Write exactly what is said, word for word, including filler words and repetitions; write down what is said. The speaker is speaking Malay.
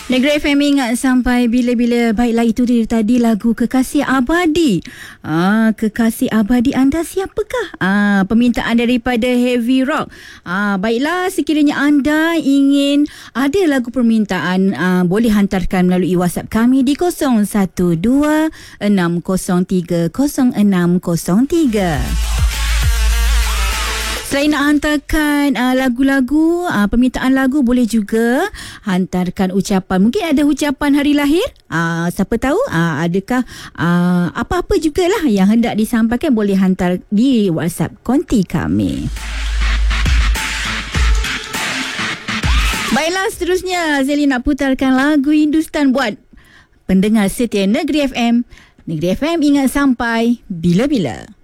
Negeri F M ingat sampai bila-bila. Baiklah, itu dia tadi lagu Kekasih Abadi. Ah, Kekasih Abadi anda siapakah? Ah, permintaan daripada Heavy Rock. Ah, baiklah, sekiranya anda ingin ada lagu permintaan, ah, boleh hantarkan melalui WhatsApp kami di kosong satu dua enam kosong tiga kosong enam kosong tiga. Selain nak hantarkan uh, lagu-lagu, uh, permintaan lagu, boleh juga hantarkan ucapan. Mungkin ada ucapan hari lahir. Uh, siapa tahu uh, adakah uh, apa-apa jugalah yang hendak disampaikan, boleh hantar di WhatsApp konti kami. Baiklah, seterusnya Zeli nak putarkan lagu Hindustan buat pendengar setia Negeri F M. Negeri F M ingat sampai bila-bila.